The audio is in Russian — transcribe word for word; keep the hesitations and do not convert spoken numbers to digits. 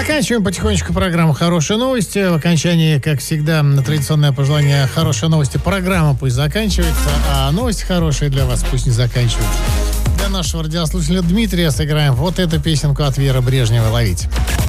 Заканчиваем потихонечку программу «Хорошие новости». В окончании, как всегда, традиционное пожелание «Хорошие новости». Программа пусть заканчивается, а новости хорошие для вас пусть не заканчиваются. Для нашего радиослушателя Дмитрия сыграем вот эту песенку от Веры Брежневой. Ловите.